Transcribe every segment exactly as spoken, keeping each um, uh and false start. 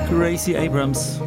Gracie Abrams.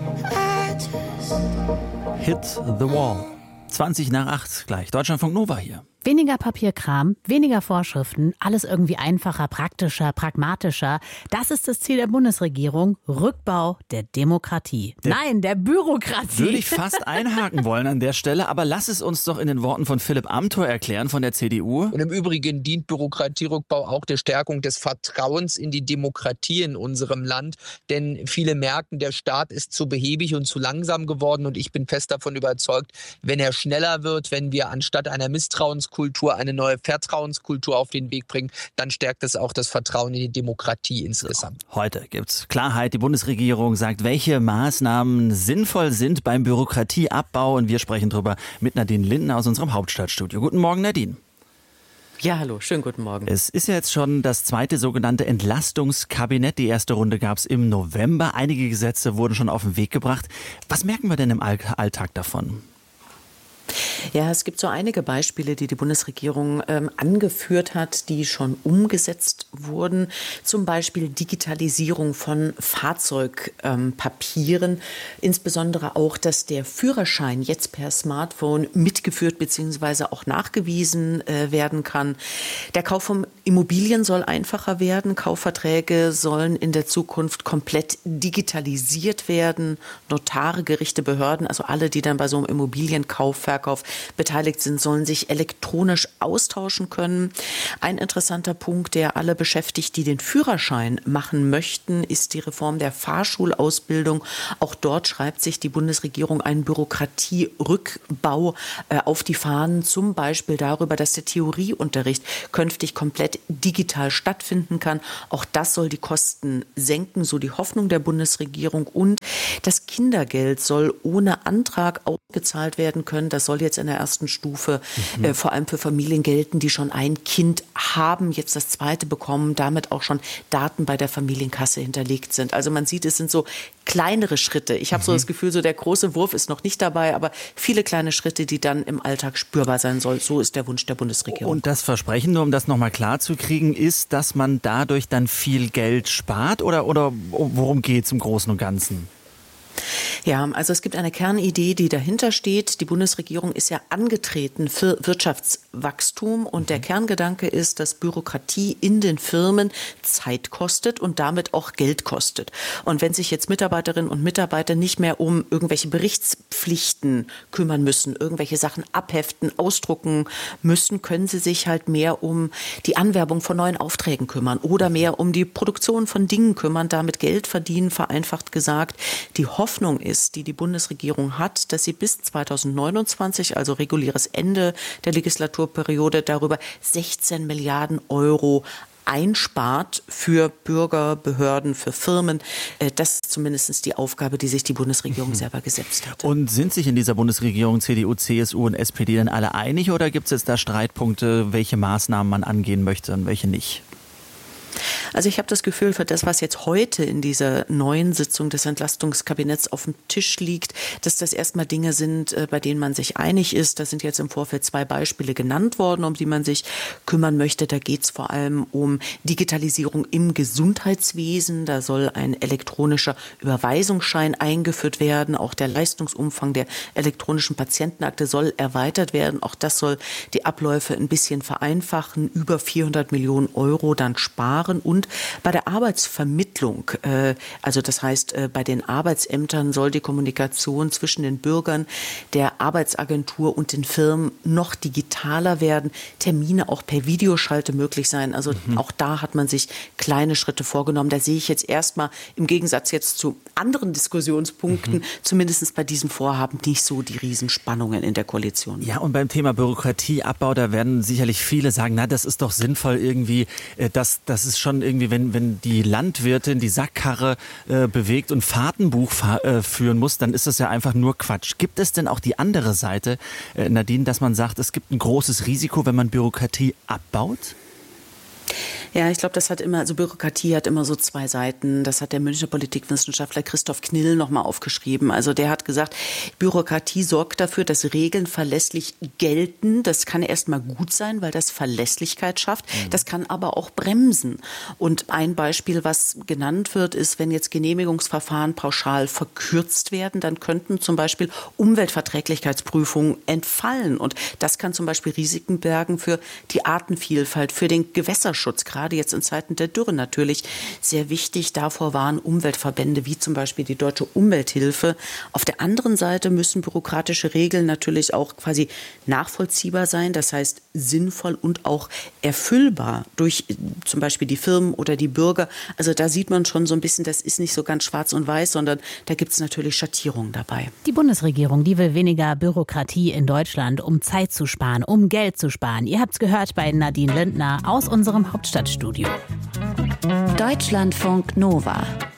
Hit the Wall. zwanzig nach acht gleich. Deutschlandfunk Nova hier. Weniger Papierkram, weniger Vorschriften, alles irgendwie einfacher, praktischer, pragmatischer. Das ist das Ziel der Bundesregierung. Rückbau der Demokratie. Der Nein, der Bürokratie. Würde ich fast einhaken wollen an der Stelle, aber lass es uns doch in den Worten von Philipp Amthor erklären von der C D U. Und im Übrigen dient Bürokratierückbau auch der Stärkung des Vertrauens in die Demokratie in unserem Land. Denn viele merken, der Staat ist zu behäbig und zu langsam geworden. Und ich bin fest davon überzeugt, wenn er schneller wird, wenn wir anstatt einer Misstrauenskultur eine neue Vertrauenskultur auf den Weg bringen, dann stärkt es auch das Vertrauen in die Demokratie insgesamt. So, heute gibt's Klarheit. Die Bundesregierung sagt, welche Maßnahmen sinnvoll sind beim Bürokratieabbau. Und wir sprechen darüber mit Nadine Linden aus unserem Hauptstadtstudio. Guten Morgen, Nadine. Ja, hallo, schönen guten Morgen. Es ist ja jetzt schon das zweite sogenannte Entlastungskabinett. Die erste Runde gab's im November. Einige Gesetze wurden schon auf den Weg gebracht. Was merken wir denn im Alltag davon? Ja, es gibt so einige Beispiele, die die Bundesregierung ähm, angeführt hat, die schon umgesetzt wurden. Zum Beispiel Digitalisierung von Fahrzeugpapieren. Ähm, Insbesondere auch, dass der Führerschein jetzt per Smartphone mitgeführt bzw. auch nachgewiesen äh, werden kann. Der Kauf von Immobilien soll einfacher werden. Kaufverträge sollen in der Zukunft komplett digitalisiert werden. Notare, Gerichte, Behörden, also alle, die dann bei so einem Immobilienkauf, Verkauf beteiligt sind, sollen sich elektronisch austauschen können. Ein interessanter Punkt, der alle beschäftigt, die den Führerschein machen möchten, ist die Reform der Fahrschulausbildung. Auch dort schreibt sich die Bundesregierung einen Bürokratierückbau äh, auf die Fahnen, zum Beispiel darüber, dass der Theorieunterricht künftig komplett digital stattfinden kann. Auch das soll die Kosten senken, so die Hoffnung der Bundesregierung. Und das Kindergeld soll ohne Antrag ausgezahlt werden können. Das soll jetzt in der ersten Stufe mhm. äh, vor allem für Familien gelten, die schon ein Kind haben, jetzt das zweite bekommen, damit auch schon Daten bei der Familienkasse hinterlegt sind. Also man sieht, es sind so kleinere Schritte. Ich habe mhm. so das Gefühl, so der große Wurf ist noch nicht dabei, aber viele kleine Schritte, die dann im Alltag spürbar sein sollen. So ist der Wunsch der Bundesregierung. Und das Versprechen, nur um das nochmal klar zu kriegen, ist, dass man dadurch dann viel Geld spart oder, oder worum geht es im Großen und Ganzen? Ja, also es gibt eine Kernidee, die dahinter steht. Die Bundesregierung ist ja angetreten für Wirtschaftswachstum und der Kerngedanke ist, dass Bürokratie in den Firmen Zeit kostet und damit auch Geld kostet. Und wenn sich jetzt Mitarbeiterinnen und Mitarbeiter nicht mehr um irgendwelche Berichtspflichten kümmern müssen, irgendwelche Sachen abheften, ausdrucken müssen, können sie sich halt mehr um die Anwerbung von neuen Aufträgen kümmern oder mehr um die Produktion von Dingen kümmern, damit Geld verdienen, vereinfacht gesagt. Die Hoffnung ist, die die Bundesregierung hat, dass sie bis zweitausendneunundzwanzig, also reguläres Ende der Legislaturperiode, darüber sechzehn Milliarden Euro einspart für Bürger, Behörden, für Firmen. Das ist zumindest die Aufgabe, die sich die Bundesregierung selber gesetzt hat. Und sind sich in dieser Bundesregierung C D U, C S U und S P D denn alle einig oder gibt es jetzt da Streitpunkte, welche Maßnahmen man angehen möchte und welche nicht? Also ich habe das Gefühl, für das, was jetzt heute in dieser neuen Sitzung des Entlastungskabinetts auf dem Tisch liegt, dass das erstmal Dinge sind, bei denen man sich einig ist. Da sind jetzt im Vorfeld zwei Beispiele genannt worden, um die man sich kümmern möchte. Da geht es vor allem um Digitalisierung im Gesundheitswesen. Da soll ein elektronischer Überweisungsschein eingeführt werden. Auch der Leistungsumfang der elektronischen Patientenakte soll erweitert werden. Auch das soll die Abläufe ein bisschen vereinfachen, über vierhundert Millionen Euro dann sparen. Und bei der Arbeitsvermittlung, äh, also das heißt, äh, bei den Arbeitsämtern soll die Kommunikation zwischen den Bürgern, der Arbeitsagentur und den Firmen noch digitaler werden. Termine auch per Videoschalte möglich sein. Also mhm. auch da hat man sich kleine Schritte vorgenommen. Da sehe ich jetzt erstmal im Gegensatz jetzt zu anderen Diskussionspunkten, mhm. zumindest bei diesem Vorhaben, nicht so die Riesenspannungen in der Koalition. Ja, und beim Thema Bürokratieabbau, da werden sicherlich viele sagen, na, das ist doch sinnvoll irgendwie, äh, dass das ist schon irgendwie, wenn, wenn die Landwirtin die Sackkarre äh, bewegt und Fahrtenbuch fahr, äh, führen muss, dann ist das ja einfach nur Quatsch. Gibt es denn auch die andere Seite, äh, Nadine, dass man sagt, es gibt ein großes Risiko, wenn man Bürokratie abbaut? Ja, ich glaube, das hat immer, also Bürokratie hat immer so zwei Seiten. Das hat der Münchner Politikwissenschaftler Christoph Knill nochmal aufgeschrieben. Also der hat gesagt, Bürokratie sorgt dafür, dass Regeln verlässlich gelten. Das kann erstmal gut sein, weil das Verlässlichkeit schafft. Mhm. Das kann aber auch bremsen. Und ein Beispiel, was genannt wird, ist, wenn jetzt Genehmigungsverfahren pauschal verkürzt werden, dann könnten zum Beispiel Umweltverträglichkeitsprüfungen entfallen. Und das kann zum Beispiel Risiken bergen für die Artenvielfalt, für den Gewässerschutz, gerade jetzt in Zeiten der Dürre natürlich sehr wichtig. Davor waren Umweltverbände wie zum Beispiel die Deutsche Umwelthilfe. Auf der anderen Seite müssen bürokratische Regeln natürlich auch quasi nachvollziehbar sein, das heißt sinnvoll und auch erfüllbar durch zum Beispiel die Firmen oder die Bürger. Also da sieht man schon so ein bisschen, das ist nicht so ganz schwarz und weiß, sondern da gibt es natürlich Schattierungen dabei. Die Bundesregierung, die will weniger Bürokratie in Deutschland, um Zeit zu sparen, um Geld zu sparen. Ihr habt es gehört bei Nadine Lindner aus unserem Hauptstadtstudio. Deutschlandfunk Nova.